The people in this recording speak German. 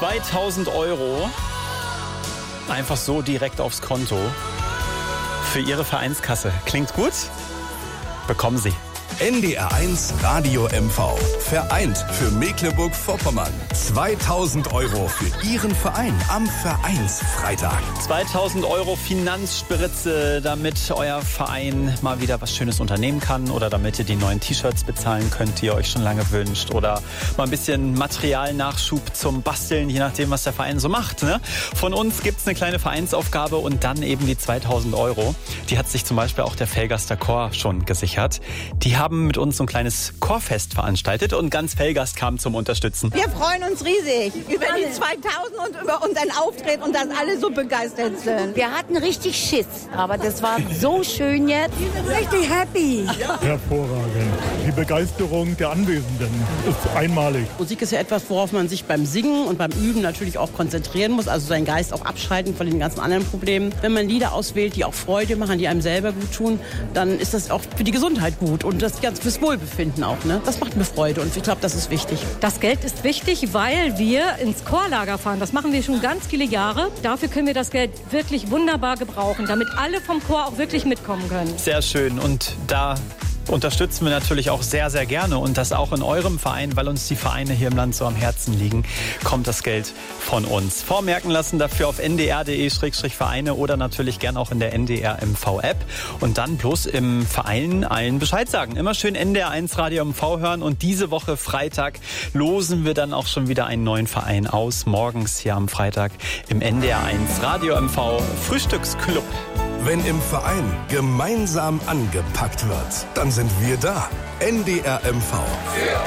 2.000 € einfach so direkt aufs Konto für Ihre Vereinskasse. Klingt gut? Bekommen Sie. NDR1 Radio MV. Vereint für Mecklenburg-Vorpommern. 2.000 € für Ihren Verein am Vereinsfreitag. 2.000 € Finanzspritze, damit euer Verein mal wieder was Schönes unternehmen kann oder damit ihr die neuen T-Shirts bezahlen könnt, die ihr euch schon lange wünscht, oder mal ein bisschen Materialnachschub zum Basteln, je nachdem, was der Verein so macht. Ne? Von uns gibt's eine kleine Vereinsaufgabe und dann eben die 2.000 €. Die hat sich zum Beispiel auch der Velgaster Chor schon gesichert. Die haben mit uns so ein kleines Chorfest veranstaltet und ganz Velgast kam zum Unterstützen. Wir freuen uns riesig über die 2000 und über unseren Auftritt und dass alle so begeistert sind. Wir hatten richtig Schiss, aber das war so schön jetzt. Wir sind richtig happy. Hervorragend. Die Begeisterung der Anwesenden ist einmalig. Musik ist ja etwas, worauf man sich beim Singen und beim Üben natürlich auch konzentrieren muss, also seinen Geist auch abschalten von den ganzen anderen Problemen. Wenn man Lieder auswählt, die auch Freude machen, die einem selber gut tun, dann ist das auch für die Gesundheit gut und das ganz fürs Wohlbefinden auch. Ne? Das macht mir Freude und ich glaube, das ist wichtig. Das Geld ist wichtig, weil wir ins Chorlager fahren. Das machen wir schon ganz viele Jahre. Dafür können wir das Geld wirklich wunderbar gebrauchen, damit alle vom Chor auch wirklich mitkommen können. Sehr schön, und da unterstützen wir natürlich auch sehr, sehr gerne und das auch in eurem Verein, weil uns die Vereine hier im Land so am Herzen liegen, kommt das Geld von uns. Vormerken lassen dafür auf ndr.de/Vereine oder natürlich gern auch in der NDR MV-App und dann bloß im Verein allen Bescheid sagen. Immer schön NDR1 Radio MV hören und diese Woche Freitag losen wir dann auch schon wieder einen neuen Verein aus. Morgens hier am Freitag im NDR1 Radio MV Frühstücksclub. Wenn im Verein gemeinsam angepackt wird, dann sind wir da. NDR MV.